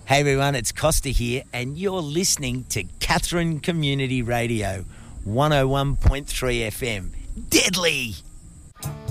Hey everyone, it's Costa here, and you're listening to Katherine Community Radio, 101.3 FM. Deadly!